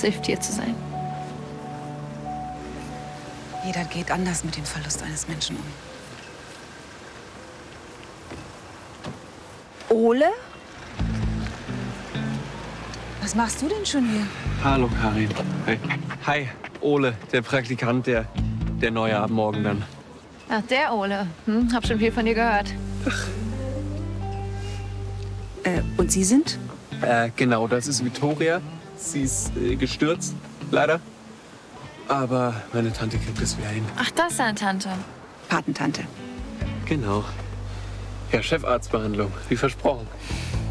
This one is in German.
hilft, hier zu sein. Jeder geht anders mit dem Verlust eines Menschen um. Ole? Was machst du denn schon hier? Hallo, Karin. Hi. Hi, Ole, der Praktikant, der Neue ab morgen dann. Ach, der Ole. Hab schon viel von dir gehört. Und Sie sind? Genau, das ist Vittoria. Sie ist gestürzt, leider. Aber meine Tante kriegt es wieder hin. Ach, das ist deine Tante. Patentante. Genau. Ja, Chefarztbehandlung, wie versprochen.